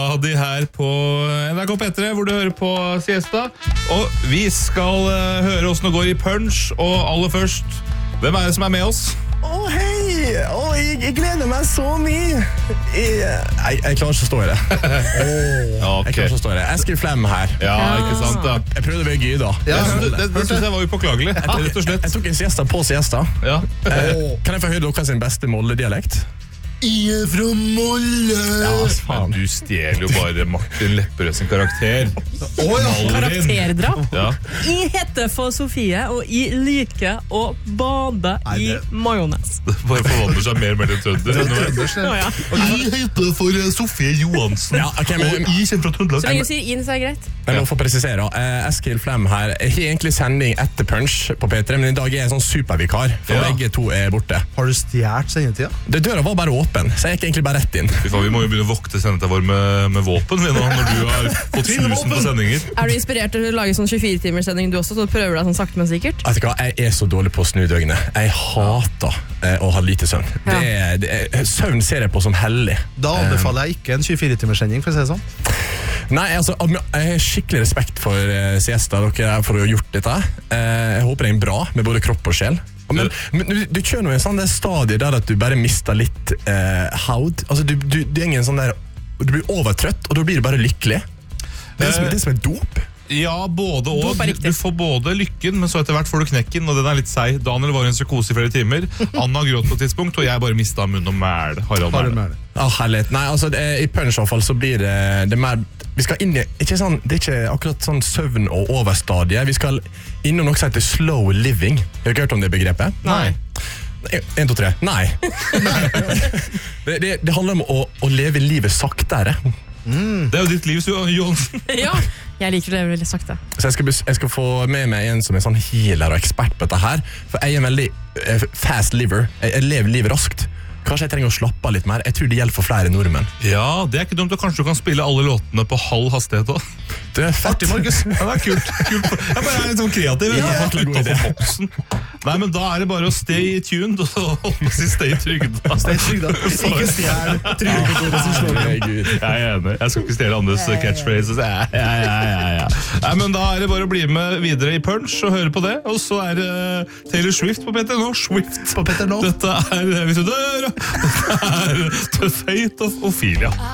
De her på NRK P3, hvor du hører på Siesta. Og vi skal høre hvordan det går i Punch. Og aller først, hvem det som med oss? Hei! Jeg gleder meg så mye. Jeg klarer ikke å stå i det. Jeg klarer ikke å stå i det. Eskil Flem her. Ja, ikke sant da. Jeg prøvde å være gøy da. Ja, det synes jeg var upåklagelig, rett og slett. Jeg tok en siesta på siesta. Ja. Kan jeg få høre dere sin beste Molde-dialekt? Jeg fra Molle. Ja, faen. Men du stjeler jo bare Martin Lepperød sin karakter. Karakterdrap. Ja. Jeg heter for Sofie, og jeg liker å bade i majones. Det bare forvandler seg mer og mer til trønder. Ja. Jeg heter for Sofie Johansen. Ja, ok, men- Og jeg kommer fra Trøndelag. Så lenge du sier inn, så er det greit. Men nå får jeg presisere, Eskil Flem her. Jeg har egentlig sending etter Punch på P3, men i dag er jeg sånn supervikar, for Ja. begge to er borte. Har du stjert sendetida? Det døra var bare åpen, så jeg gikk egentlig bare rett inn. Fy faen, vi må jo begynne å vokte sendetida vår med våpen vi nå, når du har fått 1000 på sendinger. Er du inspirert til å lage sånn 24-timerssending du også, så du prøver deg sånn sakte, men sikkert? Vet du hva, jeg er så dårlig på å snu døgnet. Jeg hater å ha lite søvn. Søvn ser jeg på som hellig. Da anbefaler jeg ikke en 24-timerssending, for å si det sånn. Nei, altså, jeg har skikkelig respekt for siesta, dere, for å ha gjort dette. Jeg håper det er bra, med både kropp og sjel. Men du kjører nå i en sånn stadie der at du bare mister litt haud. Altså, du er ingen sånn der, du blir overtrøtt, og da blir du bare lykkelig. Det er som en dop. Ja, både og. Dop er riktig. Du får både lykken, men så etter hvert får du knekken, og den er litt seig. Daniel var i en psykose i flere timer. Anna gråt på et tidspunkt, og jeg bare mistet munn og mæl. Harald Mæle. Herlighet. Nei, altså, i Punch i hvert fall så blir det mer. Vi skal inn i, ikke sånn, det er ikke akkurat sånn søvn- og overstadie. Vi skal innom noe som heter slow living. Har dere hørt om det begrepet? Nei. 1, 2, 3. Nei. Det handler om å leve livet saktere. Det er jo ditt liv, Johansen. Ja, jeg liker det veldig sakte. Så jeg skal få med meg en som er sånn healer og ekspert på dette her. For jeg er en veldig fast liver. Jeg lever livet raskt. Kanskje jeg trenger å slappe av litt mer. Jeg tror det gjelder for flere nordmenn. Ja, det er ikke dumt, og kanskje du kan spille alle låtene på halv hastighet også. Det er fett. Markus. Ja, det er kult. Jeg bare er litt sånn kreativ. Ja, Jeg god idé. utenfor boksen. Nei, men da er det bare å stay tuned, og så si stay trygg. Stay trygg, da. Ikke stjel trygdekontoret som slår meg. Gud. Jeg er enig. Jeg skal ikke stjele andres catchphrases. Ja. Nei, men da er det bare å bli med videre i Punch og høre på det. Og så er det Taylor Swift på Petter nå. Swift På Petter nå. Dette er, hvis du dør, dette er The Fate of Ophelia.